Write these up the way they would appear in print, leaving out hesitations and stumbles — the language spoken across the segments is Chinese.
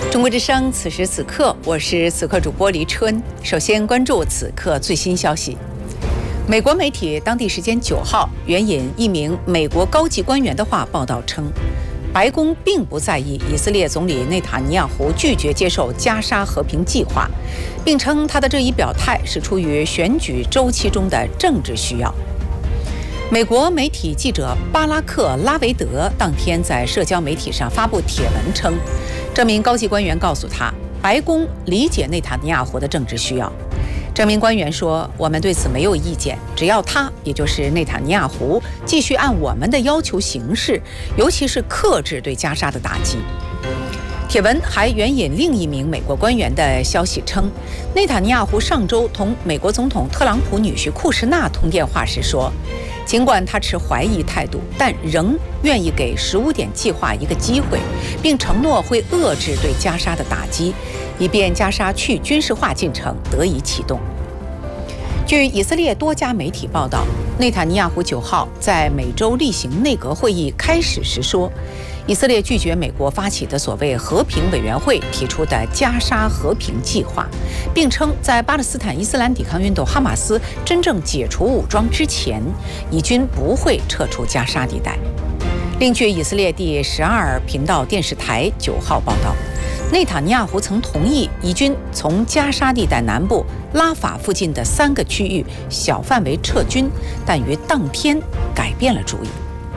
中国之声，此时此刻，我是此刻主播黎春。首先关注此刻最新消息。美国媒体当地时间9号援引一名美国高级官员的话报道称，白宫并不在意以色列总理内塔尼亚胡拒绝接受加沙和平计划，并称他的这一表态是出于选举周期中的政治需要。美国媒体记者巴拉克·拉维德当天在社交媒体上发布帖文称，这名高级官员告诉他，白宫理解内塔尼亚胡的政治需要。这名官员说，我们对此没有意见，只要他，也就是内塔尼亚胡，继续按我们的要求行事，尤其是克制对加沙的打击。帖文还援引另一名美国官员的消息称，内塔尼亚胡上周同美国总统特朗普女婿库什纳通电话时说，尽管他持怀疑态度，但仍愿意给15点计划一个机会，并承诺会遏制对加沙的打击，以便加沙去军事化进程得以启动。据以色列多家媒体报道，内塔尼亚胡9号在每周例行内阁会议开始时说，以色列拒绝美国发起的所谓和平委员会提出的加沙和平计划，并称在巴勒斯坦伊斯兰抵抗运动哈马斯真正解除武装之前，以军不会撤出加沙地带。另据以色列第12频道电视台9号报道，内塔尼亚胡曾同意以军从加沙地带南部拉法附近的3个区域小范围撤军，但于当天改变了主意。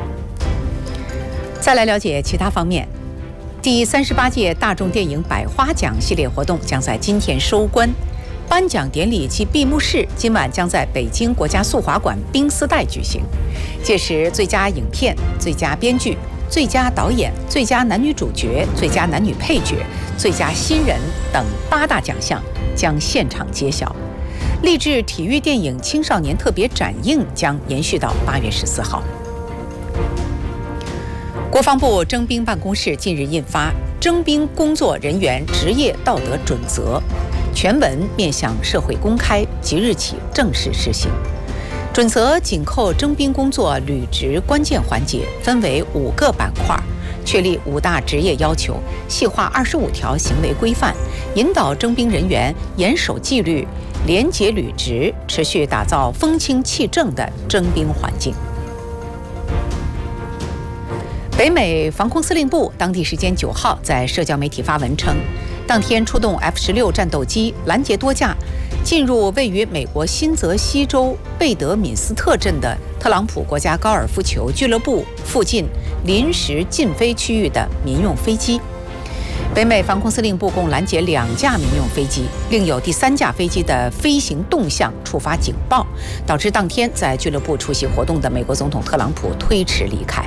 再来了解其他方面。第38届大众电影百花奖系列活动将在今天收官，颁奖典礼及闭幕式今晚将在北京国家速滑馆冰丝带举行。届时，最佳影片、最佳编剧、最佳导演、最佳男女主角、最佳男女配角、最佳新人等8大奖项将现场揭晓。励志体育电影青少年特别展映将延续到8月14号。国防部征兵办公室近日印发《征兵工作人员职业道德准则》，全文面向社会公开，即日起正式施行。准则紧扣征兵工作履职关键环节，分为5个板块，确立5大职业要求，细化25条行为规范，引导征兵人员严守纪律、廉洁履职，持续打造风清气正的征兵环境。北美防空司令部当地时间9号在社交媒体发文称，当天出动 F-16战斗机拦截多架进入位于美国新泽西州贝德敏斯特镇的特朗普国家高尔夫球俱乐部附近临时禁飞区域的民用飞机。北美防空司令部共拦截2架民用飞机，另有第3架飞机的飞行动向触发警报，导致当天在俱乐部出席活动的美国总统特朗普推迟离开。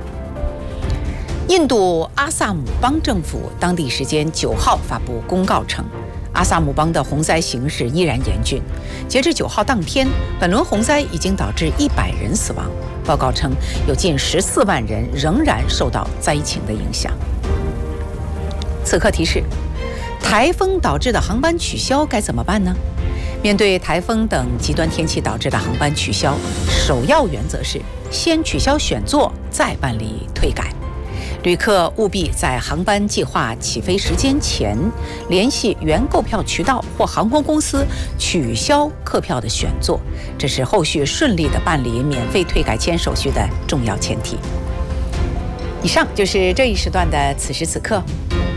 印度阿萨姆邦政府当地时间9号发布公告称，阿萨姆邦的洪灾形势依然严峻。截至9号当天，本轮洪灾已经导致100人死亡。报告称，有近14万人仍然受到灾情的影响。此刻提示：台风导致的航班取消该怎么办呢？面对台风等极端天气导致的航班取消，首要原则是先取消选座，再办理退改。旅客务必在航班计划起飞时间前联系原购票渠道或航空公司取消客票的选座，这是后续顺利的办理免费退改签手续的重要前提。以上就是这一时段的此时此刻，